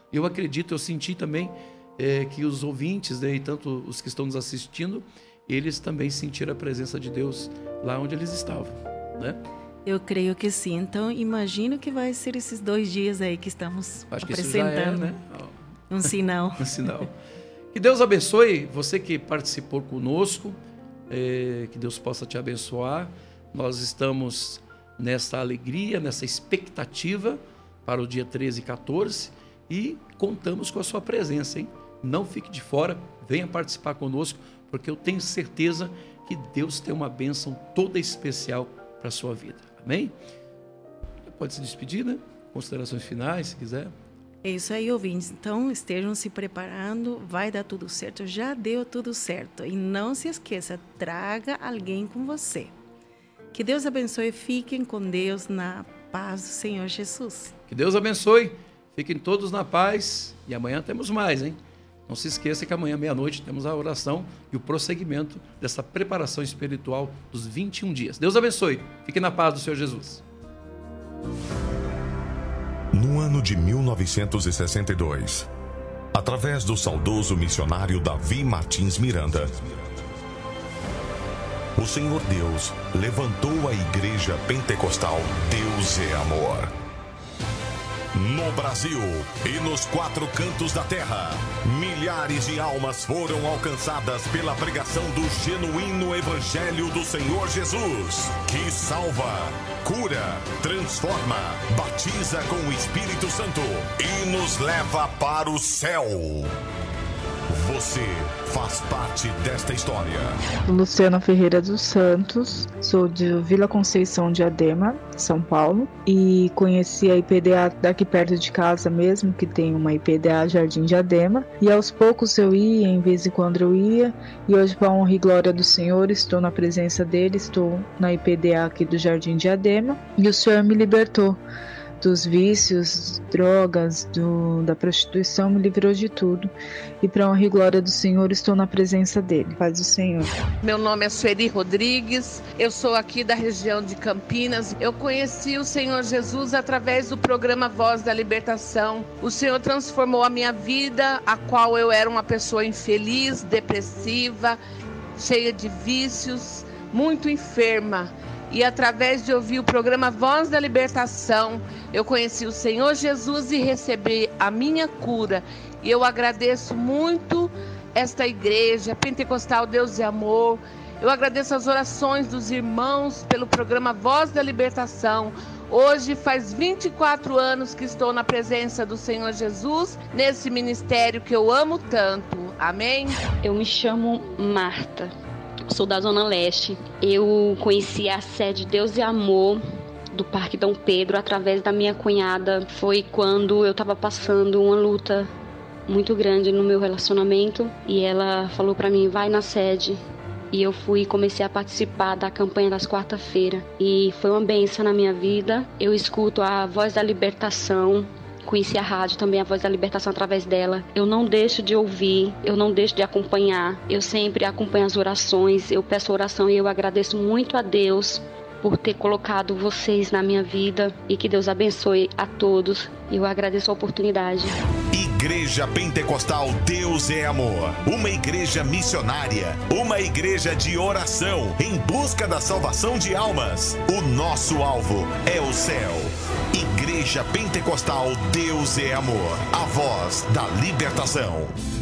Eu acredito, eu senti também que os ouvintes, né, e tanto os que estão nos assistindo, eles também sentiram a presença de Deus lá onde eles estavam, né? Eu creio que sim. Então, imagino que vai ser esses 2 dias aí que estamos Acho que apresentando. isso já é, né? Um sinal. Um sinal. Que Deus abençoe você que participou conosco, que Deus possa te abençoar. Nós estamos nessa alegria, nessa expectativa para o dia 13 e 14 e contamos com a sua presença, hein? Não fique de fora, venha participar conosco, porque eu tenho certeza que Deus tem uma bênção toda especial para a sua vida. Amém? Pode se despedir, né? Considerações finais, se quiser. É isso aí, ouvintes. Então, estejam se preparando, vai dar tudo certo, já deu tudo certo. E não se esqueça, traga alguém com você. Que Deus abençoe, fiquem com Deus na paz do Senhor Jesus. Que Deus abençoe, fiquem todos na paz e amanhã temos mais, hein? Não se esqueça que amanhã, meia-noite, temos a oração e o prosseguimento dessa preparação espiritual dos 21 dias. Deus abençoe. Fique na paz do Senhor Jesus. No ano de 1962, através do saudoso missionário Davi Martins Miranda, o Senhor Deus levantou a Igreja Pentecostal Deus é Amor. No Brasil e nos 4 cantos da terra, milhares de almas foram alcançadas pela pregação do genuíno Evangelho do Senhor Jesus, que salva, cura, transforma, batiza com o Espírito Santo e nos leva para o céu. Você faz parte desta história. Luciana Ferreira dos Santos, sou de Vila Conceição de Adema, São Paulo, e conheci a IPDA daqui perto de casa mesmo, que tem uma IPDA Jardim de Adema, e aos poucos eu ia, em vez em quando eu ia, e hoje, para a honra e glória do Senhor, estou na presença dele, estou na IPDA aqui do Jardim de Adema, e o Senhor me libertou dos vícios, drogas, da prostituição, me livrou de tudo. E para a honra e glória do Senhor, estou na presença dele. Paz do Senhor. Meu nome é Sueli Rodrigues, eu sou aqui da região de Campinas. Eu conheci o Senhor Jesus através do programa Voz da Libertação. O Senhor transformou a minha vida, a qual eu era uma pessoa infeliz, depressiva, cheia de vícios, muito enferma. E através de ouvir o programa Voz da Libertação, eu conheci o Senhor Jesus e recebi a minha cura. E eu agradeço muito esta igreja Pentecostal Deus é Amor. Eu agradeço as orações dos irmãos pelo programa Voz da Libertação. Hoje faz 24 anos que estou na presença do Senhor Jesus, nesse ministério que eu amo tanto. Amém? Eu me chamo Marta. Sou da Zona Leste. Eu conheci a sede Deus e Amor do Parque Dom Pedro através da minha cunhada. Foi quando eu estava passando uma luta muito grande no meu relacionamento e ela falou para mim, vai na sede. E eu fui e comecei a participar da campanha das quarta-feiras. E foi uma bênção na minha vida. Eu escuto a Voz da Libertação. Conheci a rádio também, a Voz da Libertação, através dela. Eu não deixo de ouvir, eu não deixo de acompanhar. Eu sempre acompanho as orações, eu peço oração e eu agradeço muito a Deus por ter colocado vocês na minha vida e que Deus abençoe a todos. Eu agradeço a oportunidade. Igreja Pentecostal Deus é Amor, uma igreja missionária, uma igreja de oração em busca da salvação de almas. O nosso alvo é o céu. Igreja Pentecostal Deus é Amor, a voz da libertação.